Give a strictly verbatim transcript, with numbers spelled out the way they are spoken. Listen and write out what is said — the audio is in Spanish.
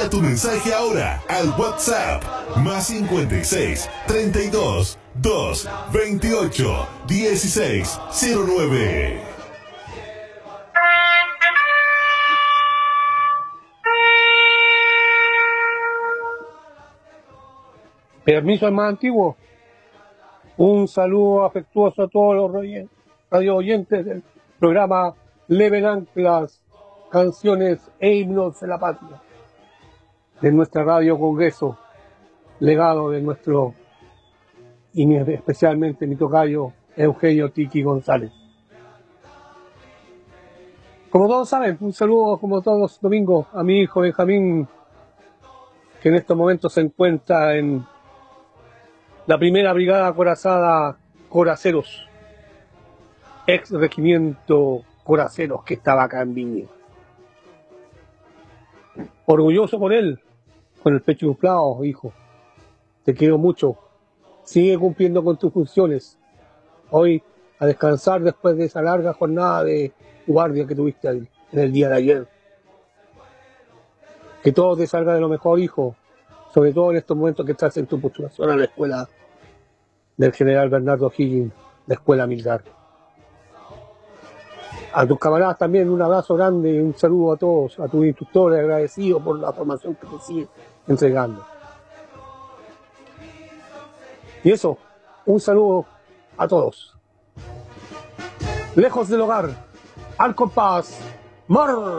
Envía tu mensaje ahora al WhatsApp más cincuenta y seis, treinta y dos, dos, veintiocho, dieciséis, cero nueve. Permiso al más antiguo. Un saludo afectuoso a todos los radio oyentes del programa Leven Anclas, canciones e himnos de la patria, de nuestra radio Congreso, legado de nuestro, y especialmente mi tocayo Eugenio Tiki González. Como todos saben, un saludo como todos los domingos a mi hijo Benjamín, que en estos momentos se encuentra en la primera brigada acorazada Coraceros, ex regimiento Coraceros que estaba acá en Viña. Orgulloso con él, con el pecho inflado, hijo. Te quiero mucho. Sigue cumpliendo con tus funciones. Hoy a descansar después de esa larga jornada de guardia que tuviste en el día de ayer. Que todo te salga de lo mejor, hijo. Sobre todo en estos momentos que estás en tu postulación a la escuela del general Bernardo Higgins, la escuela militar. A tus camaradas también un abrazo grande, un saludo a todos, a tus instructores, agradecido por la formación que te siguen entregando. Y eso, un saludo a todos. Lejos del hogar, al compás, ¡mar!